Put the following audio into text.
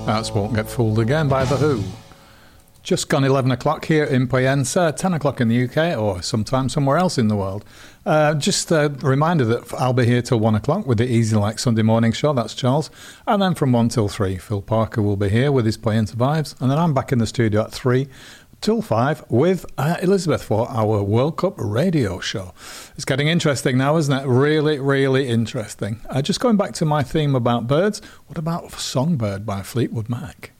That's Won't Get Fooled Again by The Who. Just gone 11 o'clock here in Pienza, 10 o'clock in the UK, or sometime somewhere else in the world. Just a reminder that I'll be here till 1 o'clock with the Easy Like Sunday morning show. That's Charles. And then from 1 till 3, Phil Parker will be here with his Pienza vibes. And then I'm back in the studio at 3 till 5 with Elizabeth for our World Cup radio show. It's getting interesting now, isn't it? Really, really interesting. Just going back to my theme about birds, what about Songbird by Fleetwood Mac?